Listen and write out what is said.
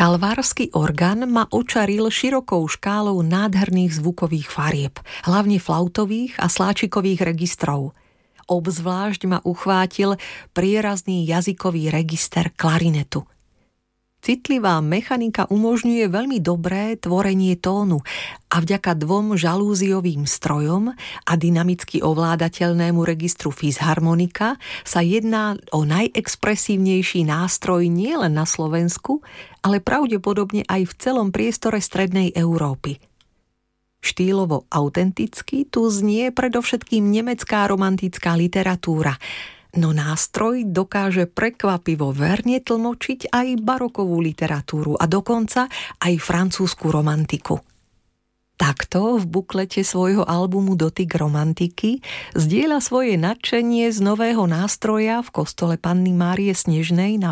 Kalvársky orgán ma očaril širokou škálou nádherných zvukových farieb, hlavne flautových a sláčikových registrov. Obzvlášť ma uchvátil prierazný jazykový register klarinetu. Citlivá mechanika umožňuje veľmi dobré tvorenie tónu a vďaka 2 žalúziovým strojom a dynamicky ovládateľnému registru fisharmonika sa jedná o najexpresívnejší nástroj nielen na Slovensku, ale pravdepodobne aj v celom priestore strednej Európy. Štýlovo autenticky tu znie predovšetkým nemecká romantická literatúra, no nástroj dokáže prekvapivo verne tlmočiť aj barokovú literatúru a dokonca aj francúzsku romantiku. Takto v buklete svojho albumu Dotyk romantiky zdieľa svoje nadšenie z nového nástroja v kostole Panny Márie Snežnej na